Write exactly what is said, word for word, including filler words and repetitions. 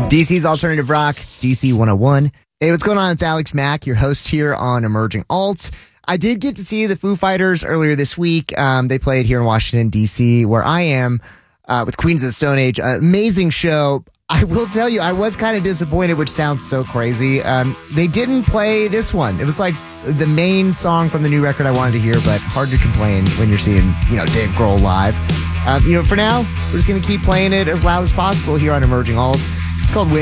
D C's Alternative Rock. It's D C one oh one. Hey, what's going on? It's Alex Mack, your host here on Emerging Alt. I did get to see the Foo Fighters earlier this week. Um, they played here in Washington, D C, where I am, uh, with Queens of the Stone Age. Uh, amazing show. I will tell you, I was kind of disappointed, which sounds so crazy. Um, they didn't play this one. It was like the main song from the new record I wanted to hear, but hard to complain when you're seeing, you know, Dave Grohl live. Um, you know, for now, we're just going to keep playing it as loud as possible here on Emerging Alt. It's called Win.